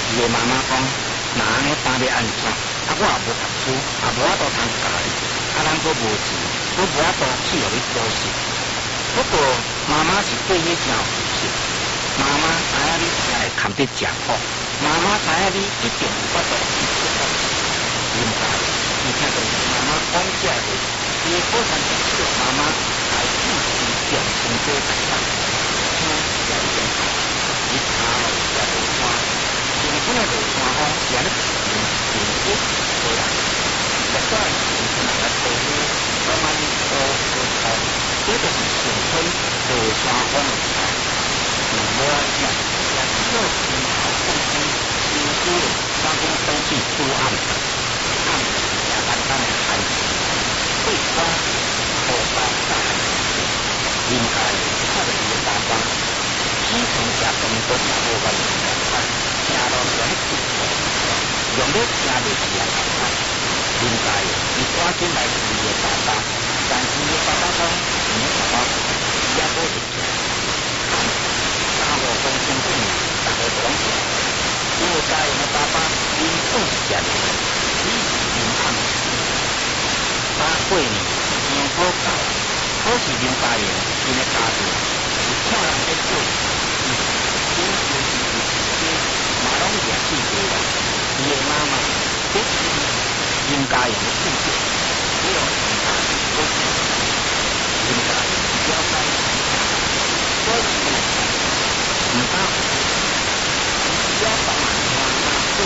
伊个妈妈讲，那安尼打要安怎？啊，我也无读书，也无法度通教你，啊，咱佫无钱，佫无法度去互你补习。不过妈妈是对你真有信心，妈妈知影你真会堪得吃苦，妈妈知影你一定有法度去出国。明白？而且就是妈妈讲这个，伊好像是叫妈妈来继续用成这台上，听也已经好，伊爬落也无山，真正的落山风也咧平复回来，实在形成来个保护，慢慢保护好，这就是成春落山风的时代。我也做参考共同研究的，三公登记书案。也简单的开始，对方后方大汉应该看着伊个爸爸，起床食饭都食无完全赶快，听到是安尼苦苦，用咧听着是安赶快，应该伊赶紧来问伊个爸爸，但是伊个爸爸讲，你爸爸也无一起，3、5公斤重，大家都拢食，因为家人个爸爸因总是食着的。你是林暗时，把过年真好搞，可是林大爷因的家庭是看人在做，因就是马拢也记得了，伊的妈妈这是林家爷的父亲，只有林大爷不是，林大爷了解所以唔当，只要帮忙妈妈做，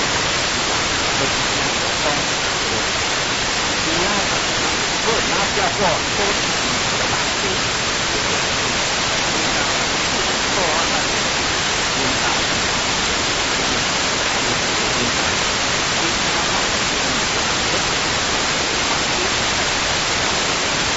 就是讲。你要，如果你要叫我多